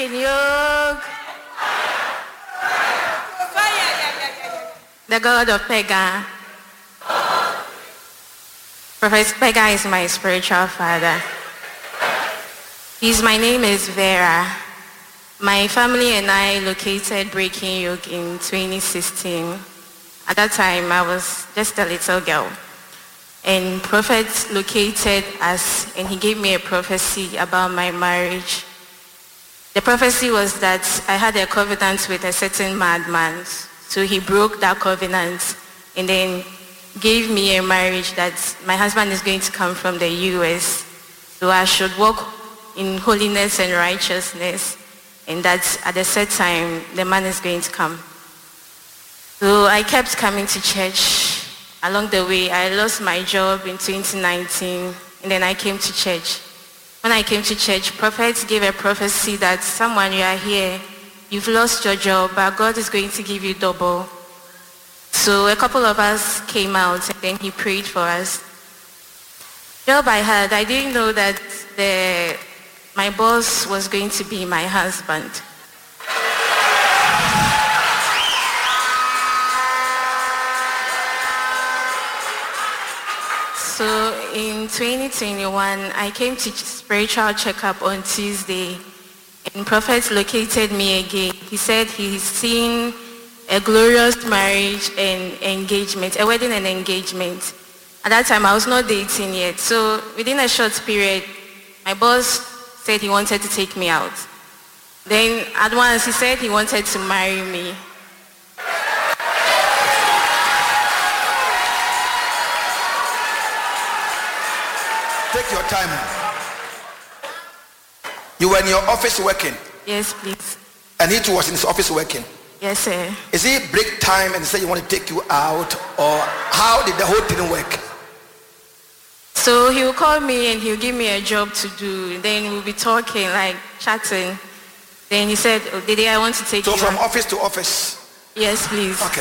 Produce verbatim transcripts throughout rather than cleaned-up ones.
Yog. The God of Pega. Professor Pega is my spiritual father. His, my name is Vera. My family and I located Breaking Yoke in twenty sixteen. At that time, I was just a little girl. And Prophet located us, and he gave me a prophecy about my marriage. The prophecy was that I had a covenant with a certain madman. So he broke that covenant and then gave me a marriage that my husband is going to come from the U S. So I should walk in holiness and righteousness, and that at the set time, the man is going to come. So I kept coming to church. Along the way, I lost my job in twenty nineteen, and then I came to church. When I came to church, Prophet gave a prophecy that someone, you are here, you've lost your job, but God is going to give you double. So a couple of us came out, and then he prayed for us. Job I had, I didn't know that the, my boss was going to be my husband. So in twenty twenty-one, I came to spiritual checkup on Tuesday, and Prophet located me again. He said he's seen a glorious marriage and engagement, a wedding and engagement. At that time, I was not dating yet. So within a short period, my boss said he wanted to take me out. Then at once, he said he wanted to marry me. Take your time. You were in your office working? Yes, please. And he too was in his office working? Yes, sir. Is he break time and say you want to take you out, or how did the whole thing work? So he will call me and he'll give me a job to do. Then we'll be talking, like chatting. Then he said, oh, Dede, I want to take so you from out. office to office? Yes, please. Okay.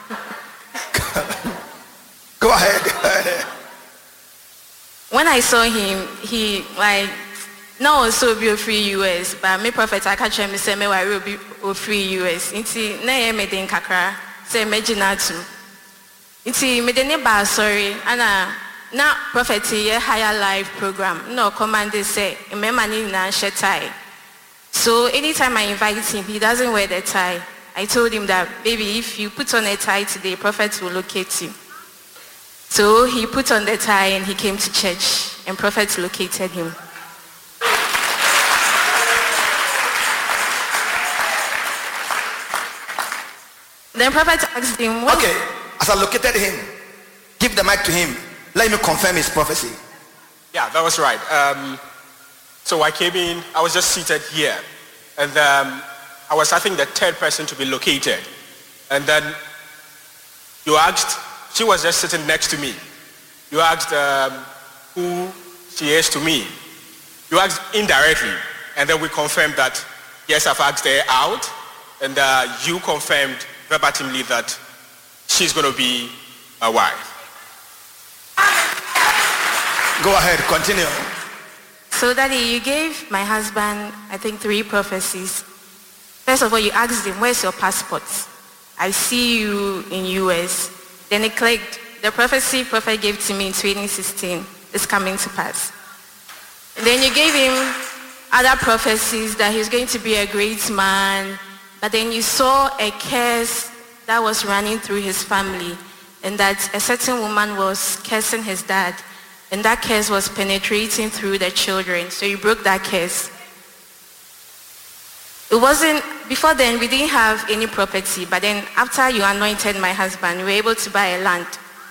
Go ahead. When I saw him, he like, no, also be a free U S, but me Prophet I catch him say me will be a free U S. Inti na ye me den kakra say me jinatu. Inti me den ba sorry, ana na Prophet ye higher life program. No command say me mani na she tie. So anytime I invite him, he doesn't wear the tie. I told him that, baby, if you put on a tie today, Prophet will locate you. So he put on the tie and he came to church, and Prophet located him. Then Prophet asked him, what? Okay, as I located him, give the mic to him. Let me confirm his prophecy. Yeah, that was right. Um, so I came in, I was just seated here. And um, I was, I think, the third person to be located. And then you asked, she was just sitting next to me. You asked um, who she is to me. You asked indirectly. And then we confirmed that, yes, I've asked her out. And uh, you confirmed verbatimly that she's going to be my wife. Go ahead, continue. So Daddy, you gave my husband, I think, three prophecies. First of all, you asked him, where's your passport? I see you in U S. Then it clicked. The prophecy Prophet gave to me in twenty sixteen is coming to pass. And then you gave him other prophecies that he's going to be a great man. But then you saw a curse that was running through his family, and that a certain woman was cursing his dad. And that curse was penetrating through the children. So you broke that curse. It wasn't, before then we didn't have any property, but then after you anointed my husband, we were able to buy a land.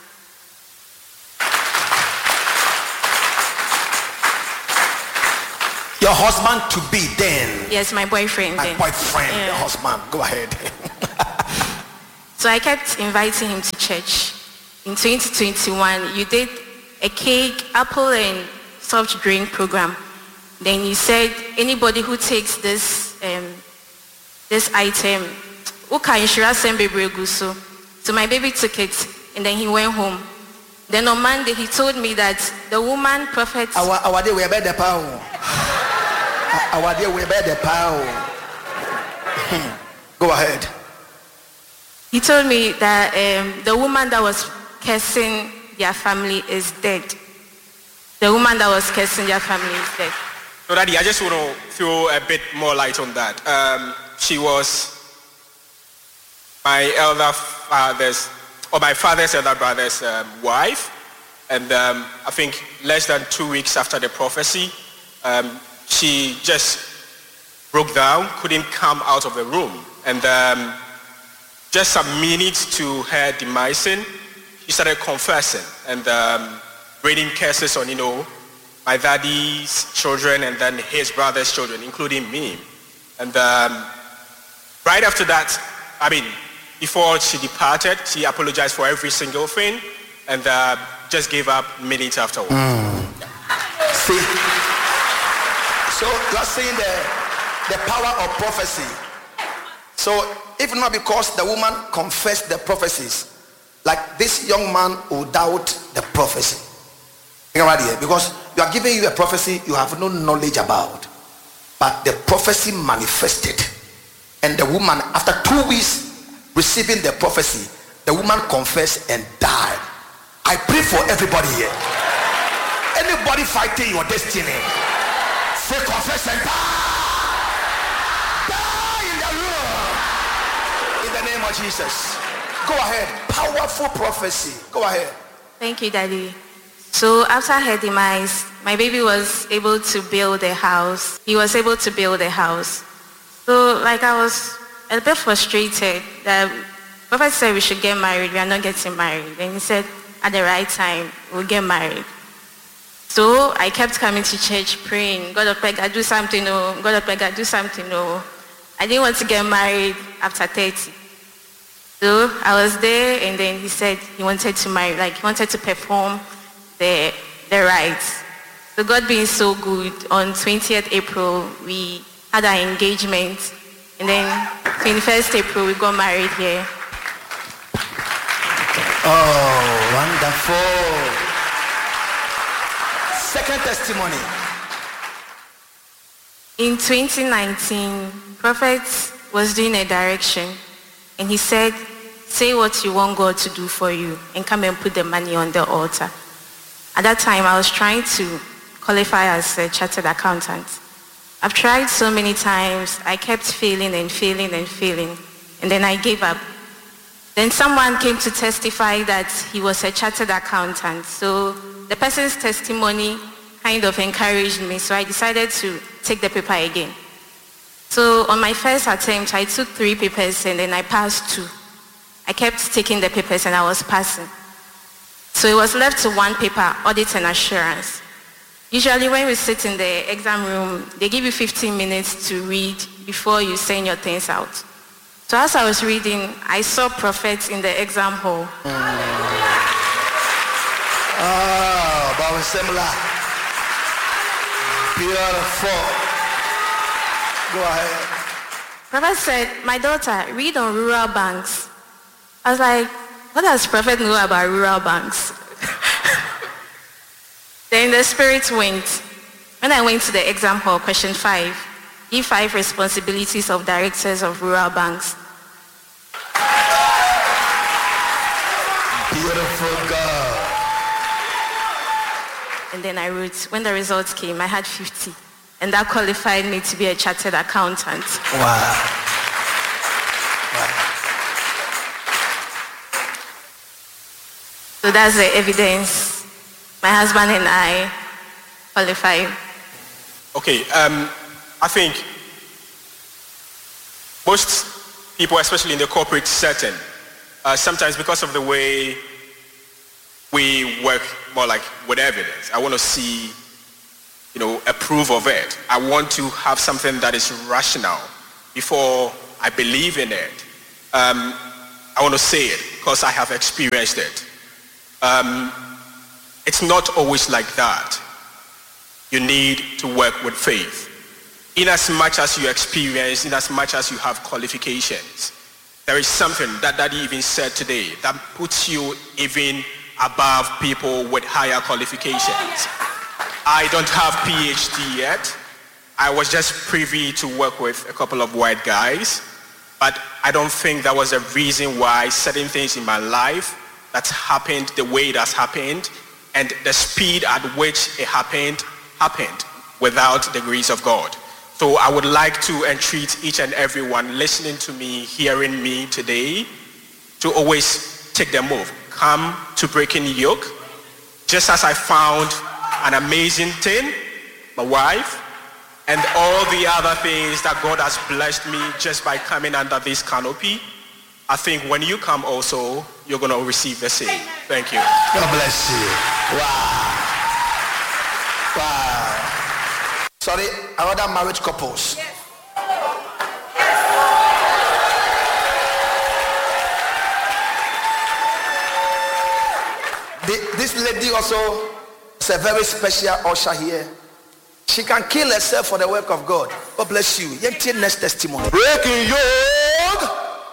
Your husband to be then? Yes, my boyfriend My then. boyfriend, Yeah. your husband. Go ahead. So I kept inviting him to church. In twenty twenty-one, you did a cake, apple, and soft drink program. Then you said anybody who takes this um, this item, so my baby took it, and then he went home. Then on Monday, he told me that the woman Prophet. Our our day we bear the power. Our day we bear the power. Go ahead. He told me that um, the woman that was cursing their family is dead. The woman that was cursing their family is dead. So, Daddy, I just want to throw a bit more light on that. Um, she was my elder father's, or my father's elder brother's um, wife. And um, I think less than two weeks after the prophecy, um, she just broke down, couldn't come out of the room. And um, just some minutes to her demising, she started confessing and um, reading curses on, you know, my daddy's children and then his brother's children, including me. And um, right after that, I mean, before she departed, she apologized for every single thing and uh, just gave up minutes afterwards. Mm. See, so you are saying the, the power of prophecy. So if not because the woman confessed the prophecies, like this young man will doubt the prophecy. Right here, because you are giving you a prophecy you have no knowledge about, but the prophecy manifested, and the woman, after two weeks receiving the prophecy, the woman confessed and died. I pray for everybody here. Anybody fighting your destiny, say confess and die. Die in the room. In the name of Jesus. Go ahead. Powerful prophecy. Go ahead. Thank you, Daddy. So after her demise, my baby was able to build a house. He was able to build a house. So like I was a bit frustrated that Prophet said we should get married. We are not getting married. And he said at the right time, we'll get married. So I kept coming to church praying, God of Pega, do something, no. God of Pega, do something, no. I didn't want to get married after thirty. So I was there, and then he said he wanted to marry, like he wanted to perform the the rites. So God being so good, on twentieth April, we had our engagement. And then twenty-first April, we got married here. Oh, wonderful. Second testimony. In twenty nineteen, Prophet was doing a direction, and he said, say what you want God to do for you and come and put the money on the altar. At that time, I was trying to qualify as a chartered accountant. I've tried so many times. I kept failing and failing and failing, and then I gave up. Then someone came to testify that he was a chartered accountant. So the person's testimony kind of encouraged me, so I decided to take the paper again. So on my first attempt, I took three papers and then I passed two. I kept taking the papers and I was passing. So it was left to one paper, audit and assurance. Usually when we sit in the exam room, they give you fifteen minutes to read before you send your things out. So as I was reading, I saw prophets in the exam hall. Mm. Oh, but similar. Beautiful. Go ahead. Prophet said, my daughter, read on rural banks. I was like, what does Prophet know about rural banks? Then the spirit went. When I went to the exam hall, question five, give five responsibilities of directors of rural banks. Beautiful girl. And then I wrote, when the results came, I had fifty. And that qualified me to be a chartered accountant. Wow. Wow. So that's the evidence. My husband and I qualified. Okay, um, I think most people, especially in the corporate setting, uh, sometimes because of the way we work more like with evidence, I want to see, you know, a proof of it. I want to have something that is rational before I believe in it. Um, I want to say it because I have experienced it. Um, it's not always like that. You need to work with faith. In as much as you experience, in as much as you have qualifications, there is something that Daddy even said today that puts you even above people with higher qualifications. I don't have P H D yet. I was just privy to work with a couple of white guys, but I don't think that was a reason why certain things in my life that's happened the way it has happened and the speed at which it happened, happened without the grace of God. So I would like to entreat each and everyone listening to me, hearing me today, to always take the move. Come to Breaking Yoke. Just as I found an amazing thing, my wife, and all the other things that God has blessed me just by coming under this canopy, I think when you come also, you're going to receive the same. Thank you. God bless you. Wow. Wow. Sorry, another marriage couples. Yes. The, this lady also is a very special usher here. She can kill herself for the work of God. God bless you. Next testimony. Breaking Yoke.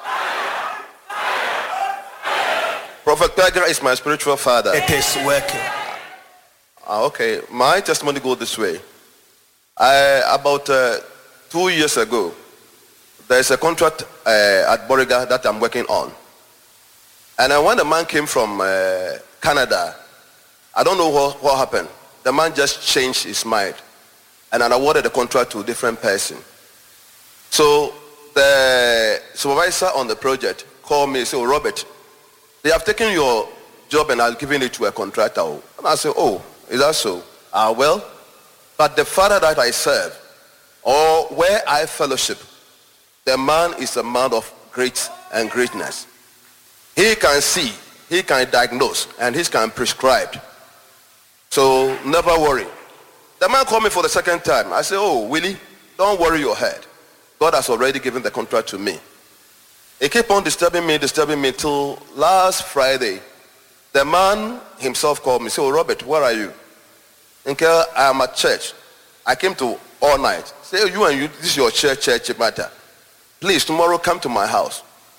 Prophet Pedro is my spiritual father. It is working. Ah, okay, my testimony goes this way. I, about uh, two years ago, there's a contract uh, at Boriga that I'm working on. And uh, when the man came from uh, Canada, I don't know what, what happened. The man just changed his mind and then awarded the contract to a different person. So the supervisor on the project called me and said, "Oh, Robert, they have taken your job and are giving it to a contractor." And I said, "Oh, is that so?" Ah, well, but the father that I serve, or where I fellowship, the man is a man of great and greatness. He can see, he can diagnose, and he can prescribe. So never worry. The man called me for the second time. I said, "Oh, Willie, don't worry your head. God has already given the contract to me." He kept on disturbing me, disturbing me till last Friday. The man himself called me. He said, "Oh, Robert, where are you?" "Okay, I am at church. I came to all night." Say, "Oh, you and you, this is your church, church matter. Please, tomorrow come to my house."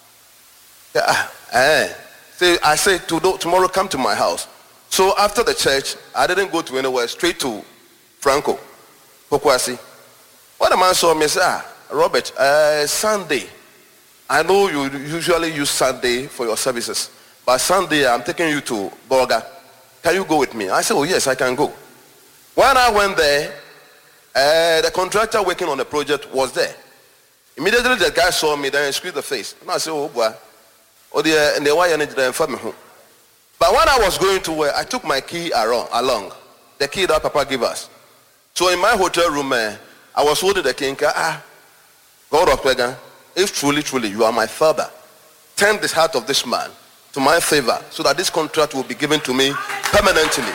Yeah, eh. Say, I said, "Tomorrow come to my house." So after the church, I didn't go to anywhere, straight to Franco, Pokwasi. When the man saw me, said, "Ah, Robert, uh, Sunday. I know you usually use Sunday for your services, but Sunday I'm taking you to Borga. Can you go with me?" I said, "Oh yes, I can go." When I went there, uh, the contractor working on the project was there. Immediately the guy saw me, then he squeezed the face. And I said, "Oh boy, oh the and the wire need to inform me." But when I was going to where, I took my key along, along, the key that Papa gave us. So in my hotel room, uh, I was holding the key. Ah, God of Pega, if truly, truly you are my father, turn this heart of this man to my favor so that this contract will be given to me permanently.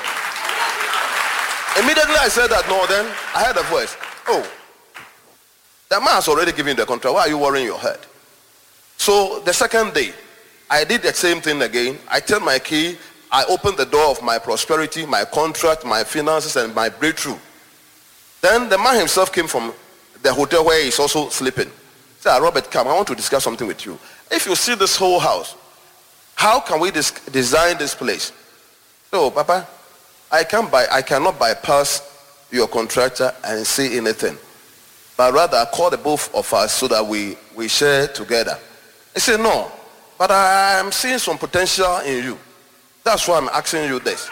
Immediately I said that, no, then I heard a voice. "Oh, that man has already given the contract. Why are you worrying your head?" So the second day, I did the same thing again. I turned my key. I opened the door of my prosperity, my contract, my finances, and my breakthrough. Then the man himself came from the hotel where he's also sleeping. He said, "Robert, come. I want to discuss something with you. If you see this whole house, how can we dis- design this place?" So, Papa, I can't buy, I cannot bypass your contractor and say anything, but rather call the both of us so that we, we share together. He said, "No, but I am seeing some potential in you. That's why I'm asking you this."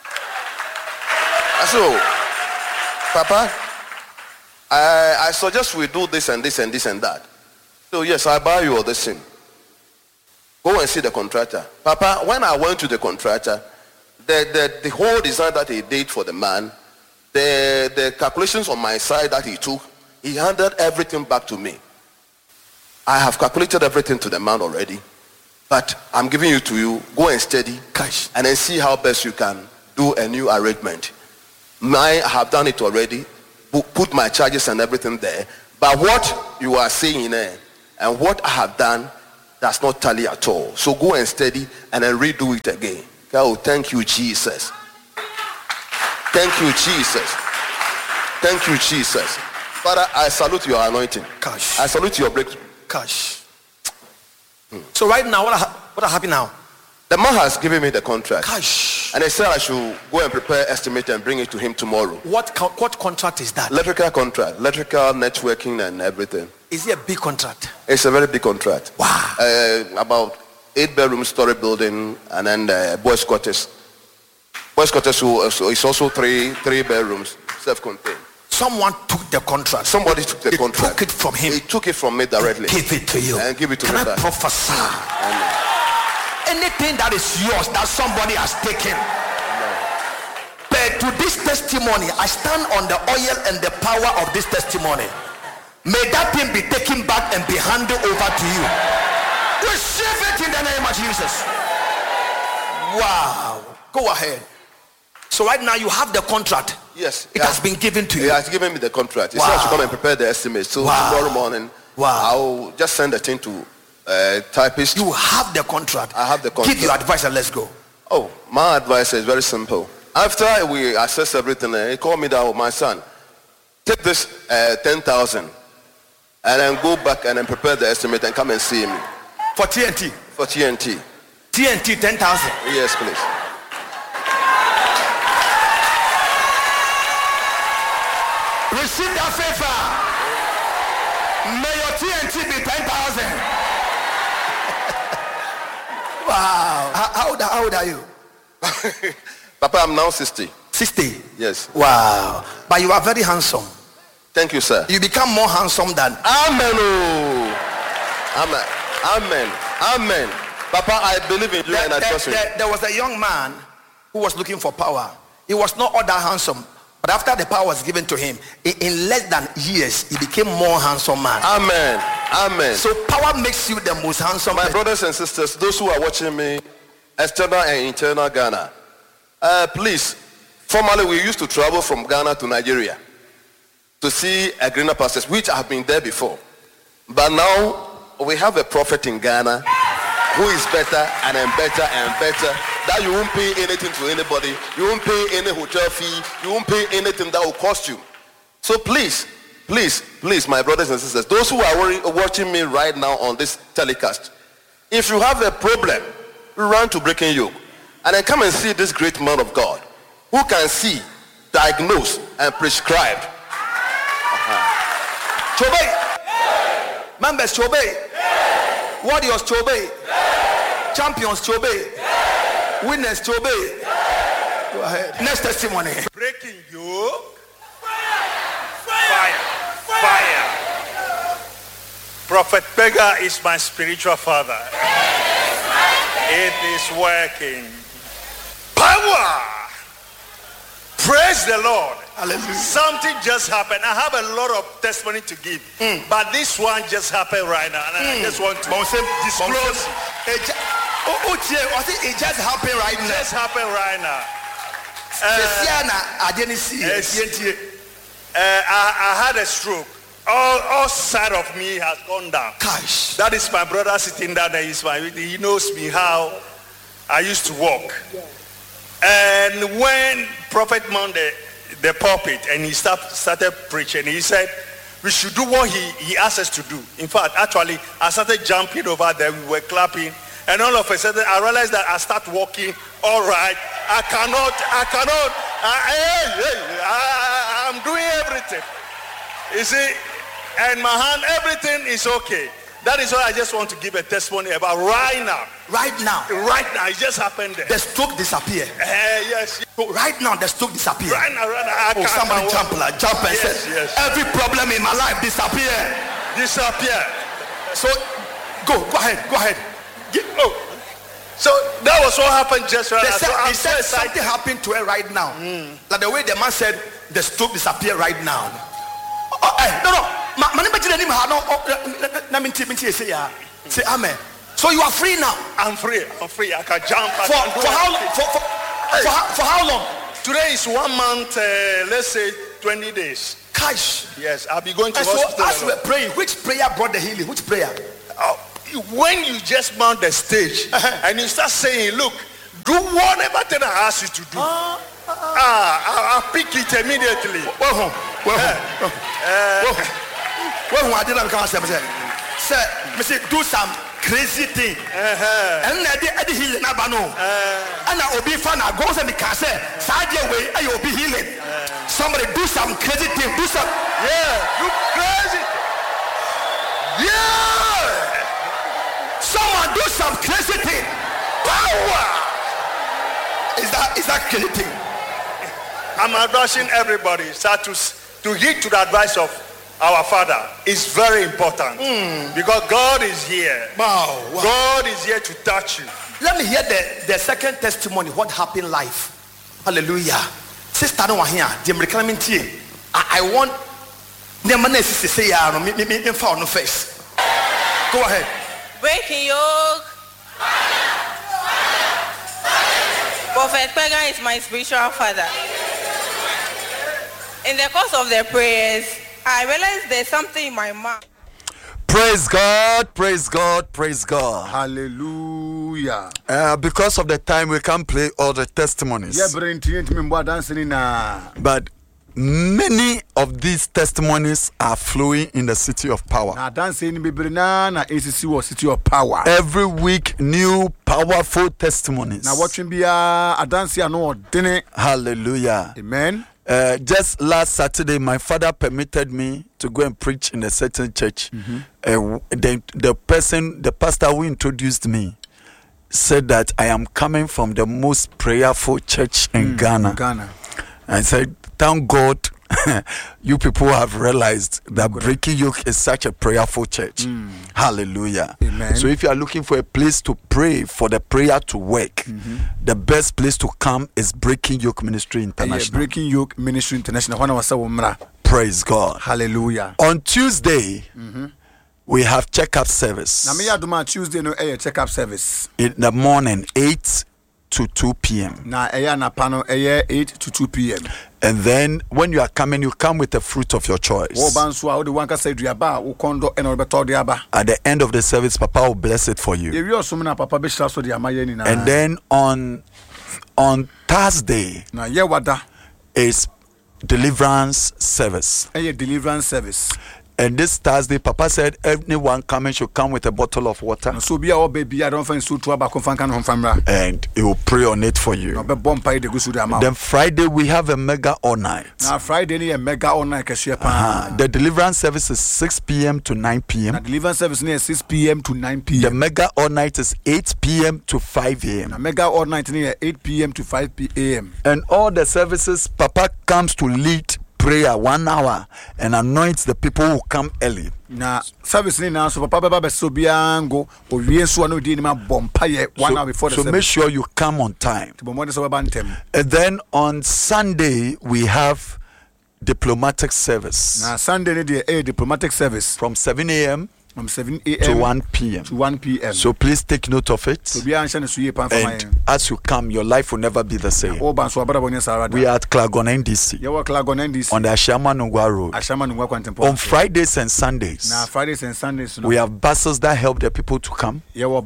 I said, "Oh, Papa, I, I suggest we do this and this and this and that." So yes, I buy you all this thing. Go and see the contractor. Papa, when I went to the contractor, the, the, the whole design that he did for the man, the, the calculations on my side that he took, he handed everything back to me. I have calculated everything to the man already, but I'm giving it to you. Go and study cash and then see how best you can do a new arrangement. I have done it already, put my charges and everything there, but what you are saying there and what I have done does not tally at all. So go and study and then redo it again. Oh, thank you, Jesus. Thank you, Jesus. Thank you, Jesus. Father, I salute your anointing. Cash. I salute your breakthrough. Cash. Hmm. So right now, what, ha- what happened now? The man has given me the contract. Gosh. And he said I should go and prepare estimate and bring it to him tomorrow. What co- what contract is that? Electrical contract, electrical networking and everything. Is it a big contract? It's a very big contract. Wow. Uh, about eight bedroom story building and then uh, boys quarters. Boys quarters is also three three bedrooms, self-contained. Someone took the contract. Somebody took the They contract. took it from him. He took it from me directly. Give it to you. And give it to Can me I back. prophesy? Amen. Anything that is yours that somebody has taken. But to this testimony, I stand on the oil and the power of this testimony. May that thing be taken back and be handed over to you. Receive it in the name of Jesus. Wow. Go ahead. So right now you have the contract. Yes. It has been given to He you. has given me the contract. He Wow. said I should come and prepare the estimate. So Wow. tomorrow morning, Wow. I'll just send the thing to uh, typist. You have the contract. I have the Give contract. your advice and let's go. Oh, my advice is very simple. After we assess everything, uh, he called me down with my son. Take this uh, ten thousand and then go back and then prepare the estimate and come and see me For T N T. for T N T. T N T ten thousand. Yes, please. Receive that favor. May your T N T be ten thousand. Wow. How, how, old, how old are you? Papa, I'm now sixty. sixty. Yes. Wow. But you are very handsome. Thank you, sir. You become more handsome than. Amen. Oh. Amen. Amen. Amen. Papa, I believe in you There, and I there- trust you. there- there was a young man who was looking for power. He was not all that handsome. But after the power was given to him, in, in less than years, he became more handsome man. Amen. Amen. So power makes you the most handsome My person. brothers and sisters, those who are watching me, external and internal Ghana, uh, please, formerly we used to travel from Ghana to Nigeria to see a greener pastures, which have been there before. But now we have a prophet in Ghana who is better and then better and better, that you won't pay anything to anybody, you won't pay any hotel fee, you won't pay anything that will cost you. So please, please, please, my brothers and sisters, those who are worry, watching me right now on this telecast, if you have a problem, run to Breaking Yoke and then come and see this great man of God who can see, diagnose, and prescribe. Uh-huh. Chobe. Members, Chobe. Warriors, Chobe. Champions, Chobe. Winners, Chobe. Go ahead. Next testimony. Breaking yoke. Fire. Fire. Prophet Beggar is my spiritual father. It is working. Power. Praise the Lord. Hallelujah. Something just happened. I have a lot of testimony to give, Mm. but this one just happened right now, and I just want to disclose. It ju- oh, oh, dear, I think it just happened right It now. just happened right now. Sesiana, I didn't see it. yes. Uh, I, I had a stroke. All, all side of me has gone down. Gosh. That is my brother sitting down there. He's my, he knows me how I used to walk. And when Prophet Monday, the pulpit, and he start, started preaching, he said, we should do what he, he asked us to do. In fact, actually, I started jumping over there. We were clapping. And all of a sudden, I realized that I start walking. All right. I cannot, I cannot, I, hey, hey, I, I'm doing everything. You see, and my hand, everything is okay. That is what I just want to give a testimony about right now. Right now, Right now, it just happened there. the stroke disappear. Uh, yes. So right now, the stroke disappear. Right now, right now. I Oh, can't- somebody I jump, can't like, jump and Yes, say, yes. every problem in my life disappear. disappear. So go, go ahead, go ahead. Get- oh. So that was what happened just right They now. said, So I'm they so said excited. something happened to her right now. Like the way the man said, the stroke disappear right now. Oh, eh, no, no. Ma- ma- never did any man, no, oh, eh, eh, eh, me tell- me tell you, say, yeah. Say amen. So you are free now. I'm free. I'm free. I can jump. I For, can do for how long? everything. For, for, for, how, for how long? Today is one month, uh, let's say twenty days. Cash. Yes, I'll be going to And so hospital. as we were praying, which prayer brought the healing? Which prayer? Uh, when you just mount the stage and you start saying, look, do whatever thing I ask you to do. Ah, I, I'll pick it immediately. Well, home. Well, home. Well, home. Well, home. I didn't come and say, say, me say, do some crazy thing. And I did healing abano. And I will be fun. I go and the cassette. Side your way, I will be healing. Somebody do some crazy thing. Do some. Yeah, do crazy. Yeah. Someone do some crazy thing. Power. Is that is that crazy thing? I'm advising everybody start to to heed to the advice of our Father. It's very important mm. because God is here. Wow, wow. God is here to touch you. Let me hear the, the second testimony. What happened live? Hallelujah. Sister, no one here. The American team. I, I want the man to say, "I me me me found no face." Go ahead. Breaking yoke. Prophet Pega is my spiritual father. In the course of the prayers, I realized there's something in my mouth. Praise God, praise God, praise God. Hallelujah. Uh, because of the time, we can't play all the testimonies. But many of these testimonies are flowing in the city of power. Every week, new powerful testimonies. Hallelujah. Amen. Uh, just last Saturday, my father permitted me to go and preach in a certain church. Mm-hmm. Uh, the, the person, the pastor who introduced me, said that I am coming from the most prayerful church in mm, Ghana. Ghana. I said, thank God you people have realized that Breaking Yoke is such a prayerful church. Mm. Hallelujah. Amen. So if you are looking for a place to pray, for the prayer to work, mm-hmm. the best place to come is Breaking Yoke Ministry International. Yeah, Breaking Yoke Ministry International. Praise God. Hallelujah. On Tuesday, mm-hmm. we have checkup service. Tuesday no air checkup service. In the morning, eight to two p.m. Na eya na pano eya eight to two p.m. And then when you are coming, you come with the fruit of your choice. At the end of the service, Papa will bless it for you. And then on on Thursday is deliverance service. Deliverance service. And this Thursday, Papa said anyone coming should come with a bottle of water. And he will pray on it for you. Then Friday, we have a mega all night. Now Friday, a mega all night. Uh-huh. The deliverance service is six p.m. to nine p.m. The deliverance service is six p.m. to nine p.m. The mega all night is eight p.m. to five a.m. The mega all night is eight p.m. to five p.m. And all the services, Papa comes to lead prayer one hour and anoints the people who come early. Na service ni na so papa baba so biango owie so no di ni ma bompaye one hour before the so service. So make sure you come on time. And then on Sunday we have diplomatic service. Na Sunday ni the a diplomatic service from seven a.m. from seven a.m. to one p.m. to one p.m. So please take note of it. So and as you come, your life will never be the same. We are at Klagon N D C. On the Ashama Nungwa Road. On Fridays and Sundays. Now Fridays and Sundays. We have buses that help the people to come.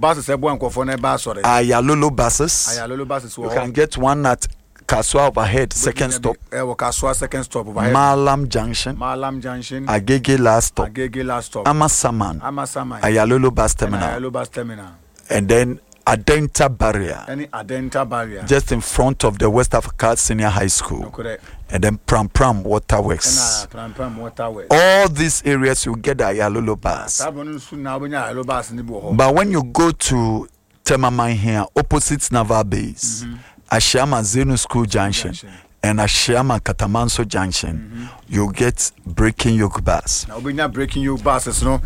Ayalolo buses. Ayalolo buses. You can get one at Kaswa overhead, second stop. Kaswa second stop overhead. Malam Junction. Malam Junction. Agege last stop. Agege last stop. Amasaman. Amasaman. Ayalolo bus terminal. Ayalolo bus terminal. And then Adenta barrier. Any Adenta barrier. Just in front of the West Africa Senior High School. No, correct. And then Pram Pram Waterworks. Pram Pram Waterworks. All these areas you get the Ayalolo bus. But when you go to Temaman here, opposite Naval Base. Mm-hmm. Ashama Zenu School Junction, Junction and Ashama Katamanso Junction, mm-hmm. you get Breaking Yoke bus. Now we not Breaking Yoke buses, no.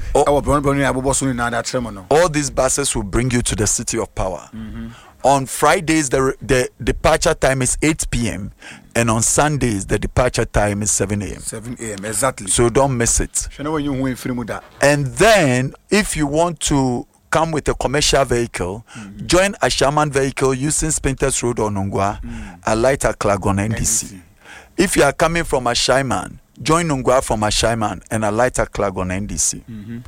All, all these buses will bring you to the city of power. Mm-hmm. On Fridays, the the departure time is eight p.m. and on Sundays the departure time is seven a.m. seven a.m. exactly. So don't miss it. And then if you want to come with a commercial vehicle, mm-hmm. join a Shaman vehicle using Spinters Road or Nungwa, mm-hmm. alight at Klagon N D C. If you are coming from a Shaman, join Nungwa from a Shaman and alight at Klagon N D C. Mm-hmm.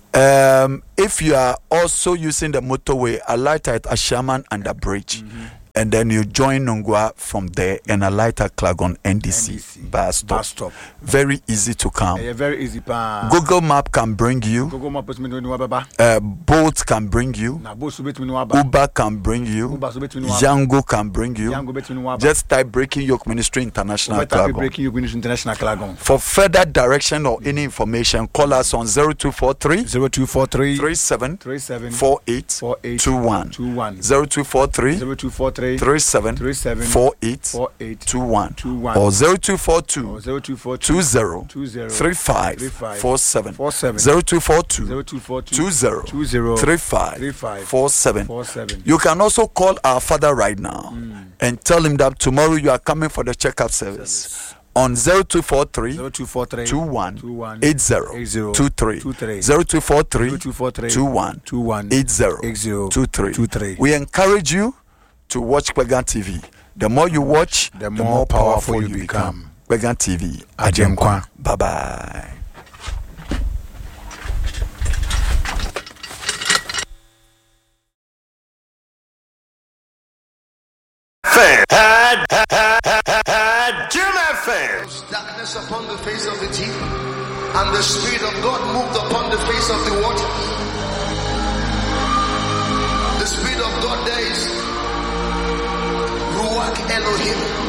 Um, if you are also using the motorway, alight at a Shaman under bridge. Mm-hmm. and then you join Nongua from there and alight at Klagon N D C, N D C. Bus, stop. Bus stop. Very easy to come. Yeah, very easy. Pa. Google Map can bring you. Google Map uh, Bolt can bring you. Uber can bring you. Yango can bring you. Just type Breaking Yoke Ministry International Klagon. For further direction or any information, call us on zero two four three zero two four three three seven four eight two one zero two four three three seven four eight two one or zero two four two two zero three five four seven zero two four two two zero three five four seven. You can also call our father right now mm. and tell him that tomorrow you are coming for the checkup service on zero two four three two one eight zero two three zero two four three two one eight zero two three. We encourage you to watch Kwegan T V. The more you watch, the, the more, more powerful, powerful you become. Kwegan T V. Ajenkwa. Bye bye. Fan. Had, had, had, had, had Jim fans. Darkness upon the face of the deep, and the Spirit of God moved upon the face of the waters. The Spirit of God there is Ruach Elohim.